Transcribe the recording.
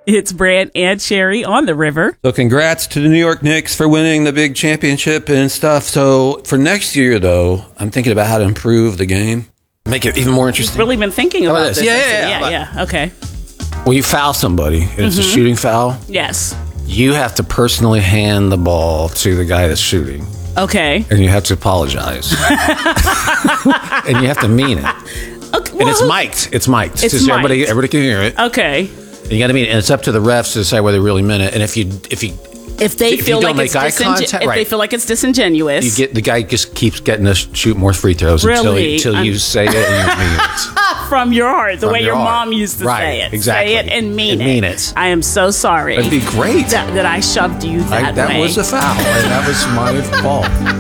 It's Brant and Sherry on the river. So congrats to the New York Knicks for winning the big championship and stuff. So for next year, though, I'm thinking about how to improve the game. Make it even more interesting. You've really been thinking about this. Yeah. Okay. When you foul somebody, and it's a shooting foul, Yes. you have to personally hand the ball to the guy that's shooting. Okay. And you have to apologize. And you have to mean it. Okay. And it's mic'd. It's mic'd. It's so mic'd. everybody can hear it. Okay. And you got to mean it. And it's up to the refs to decide whether they really meant it. And if they feel like it's they feel like it's disingenuous, you get the guy just keeps getting to shoot more free throws until you say it and you mean it. From your heart, the From way your heart. mom used to say it. Exactly. Say it and mean Mean it. I am so sorry. That'd be great. that I shoved you that way. That was a foul, and that was my fault.